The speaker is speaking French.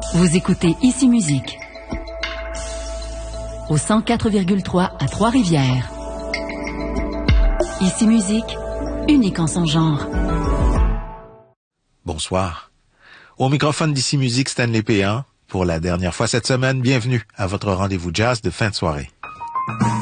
Vous écoutez Ici Musique au 104,3 à Trois-Rivières. Ici Musique, unique en son genre. Bonsoir. Au microphone d'Ici Musique, Stanley Péan. Pour la dernière fois cette semaine, bienvenue à votre rendez-vous jazz de fin de soirée.